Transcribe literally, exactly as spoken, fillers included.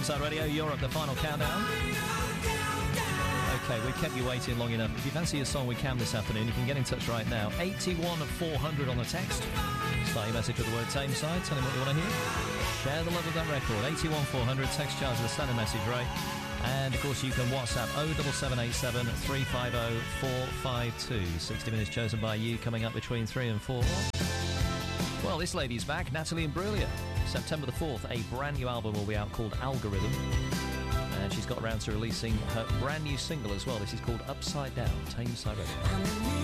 Tameside Radio, Europe, the final countdown. Okay, we've kept you waiting long enough. If you fancy a song we can this afternoon, you can get in touch right now. eighty-one four hundred on the text. Start your message with the word Tameside. Tell him what you want to hear. Share the love of that record. eighty-one four hundred, text charge of the standard message rate. And, of course, you can WhatsApp oh seven seven eight seven, three five oh, four five two. sixty minutes chosen by you, coming up between three and four. Well, this lady's back, Natalie Imbruglia. September the fourth, a brand new album will be out called Algorithm. And she's got around to releasing her brand new single as well. This is called Upside Down, Tameside Radio.